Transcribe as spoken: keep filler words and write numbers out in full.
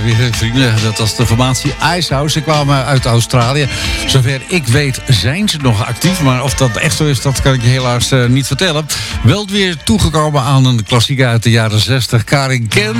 Weer vrienden, dat was de formatie Icehouse. Ze kwamen uit Australië. Zover ik weet zijn ze nog actief. Maar of dat echt zo is, dat kan ik je helaas uh, niet vertellen. Wel weer toegekomen aan een klassieker uit de jaren zestig. Karin Ken.